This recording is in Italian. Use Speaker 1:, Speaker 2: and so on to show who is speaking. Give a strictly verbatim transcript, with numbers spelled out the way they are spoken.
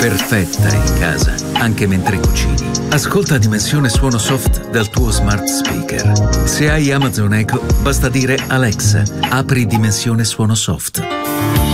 Speaker 1: perfetta in casa, anche mentre cucini. Ascolta Dimensione Suono Soft dal tuo smart speaker. Se hai Amazon Echo, basta dire Alexa, apri Dimensione Suono Soft.